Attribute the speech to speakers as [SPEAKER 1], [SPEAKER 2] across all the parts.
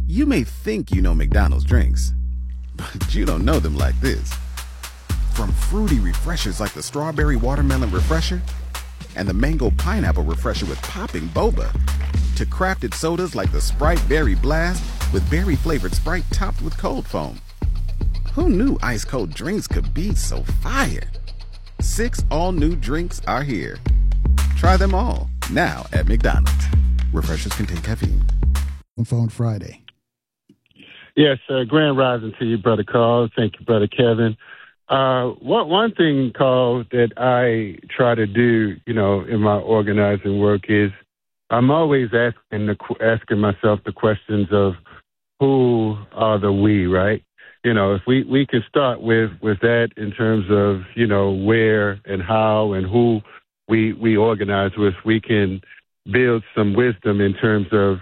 [SPEAKER 1] You may think you know McDonald's drinks, but you don't know them like this. From fruity refreshers like the Strawberry Watermelon Refresher and the Mango Pineapple Refresher with popping boba, to crafted sodas like the Sprite Berry Blast with berry-flavored Sprite topped with cold foam. Who knew ice-cold drinks could be so fire? 6 all-new drinks are here. Try them all, now at McDonald's. Refreshers contain caffeine.
[SPEAKER 2] Phone Friday.
[SPEAKER 3] Yes, grand rising to you, Brother Carl. Thank you, Brother Kevin. One thing, Carl, that I try to do, in my organizing work is I'm always asking myself the questions of who are the we, right? If we can start with that in terms of, where and how and who we organize with, we can build some wisdom in terms of,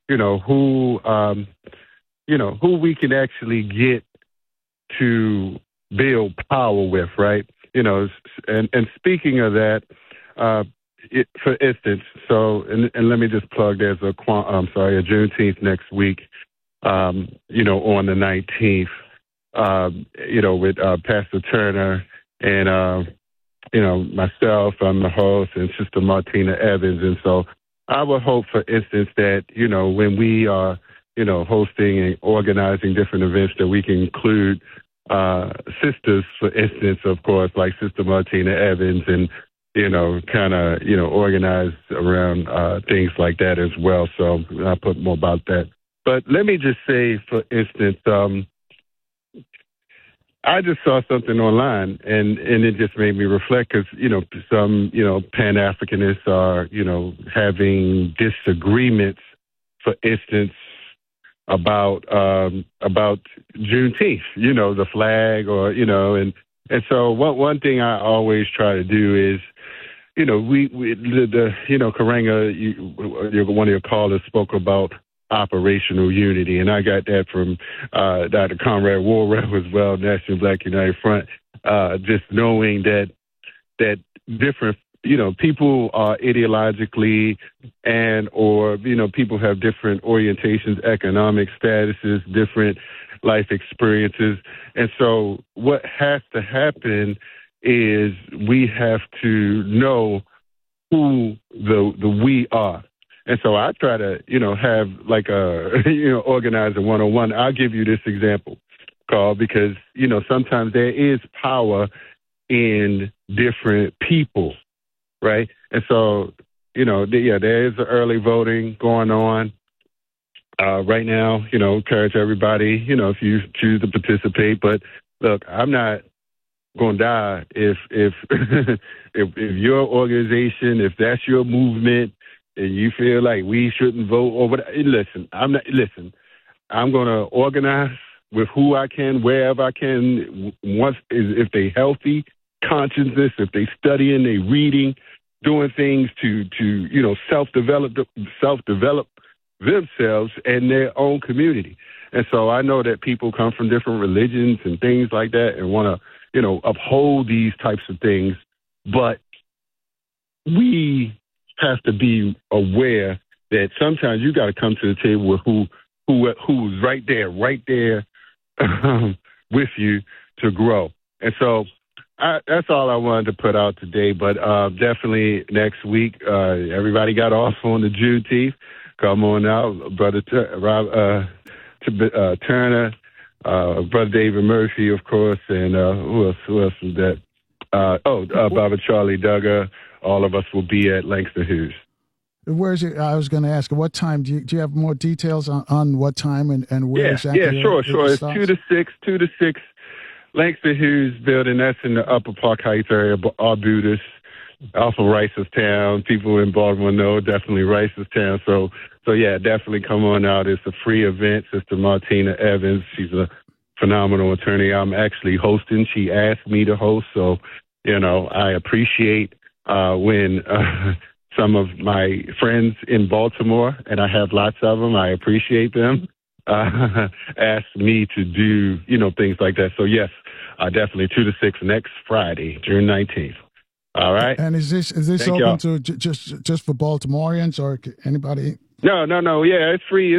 [SPEAKER 3] who we can actually get to build power with, right? And speaking of that, for instance, and let me just plug, there's a Juneteenth next week, on the 19th, with Pastor Turner and, myself, I'm the host, and Sister Martina Evans. And so I would hope, for instance, that, when we are, hosting and organizing different events, that we can include sisters, for instance, of course, like Sister Martina Evans, and, organize around things like that as well. So I'll put more about that. But let me just say, for instance, I just saw something online, and it just made me reflect, because, some, Pan-Africanists are, having disagreements, for instance, about Juneteenth, the flag, or, and so one thing I always try to do is, Karanga, one of your callers spoke about operational unity, and I got that from Dr. Conrad Woolrell as well, National Black United Front, just knowing that different, people are ideologically or people have different orientations, economic statuses, different life experiences. And so what has to happen is we have to know who the we are. And so I try to, have like a, organizer 101. I'll give you this example, Carl, because, sometimes there is power in different people, right? And so, there is early voting going on right now. Encourage everybody, if you choose to participate. But look, I'm not going to die if if your organization, if that's your movement, and you feel like we shouldn't vote or whatever. Listen, I'm going to organize with who I can, wherever I can. If they healthy consciousness, if they studying, they reading, doing things to self-develop themselves and their own community. And so I know that people come from different religions and things like that and want to, uphold these types of things. But we have to be aware that sometimes you got to come to the table with who's right there with you to grow. And so that's all I wanted to put out today. But definitely next week, everybody got off on the Juneteenth. Come on out, Brother Turner, Brother David Murphy, of course, and who else was that? Baba Charlie Duggar. All of us will be at Langston Hughes.
[SPEAKER 2] Where's it? I was going to ask, what time? Do you have more details on what time and where exactly?
[SPEAKER 3] Yeah, sure. It's 2 to 6, Langston Hughes building. That's in the Upper Park Heights area, Arbutus, off of Ricerstown. People in Baltimore know definitely Ricerstown. So yeah, definitely come on out. It's a free event. Sister Martina Evans, she's a phenomenal attorney. I'm actually hosting. She asked me to host, so I appreciate when some of my friends in Baltimore, and I have lots of them, I appreciate them, ask me to do, things like that. So, yes, definitely 2 to 6 next Friday, June 19th. All right.
[SPEAKER 2] And is this
[SPEAKER 3] Thank
[SPEAKER 2] open
[SPEAKER 3] y'all.
[SPEAKER 2] to just for Baltimoreans or anybody?
[SPEAKER 3] No. Yeah, it's free.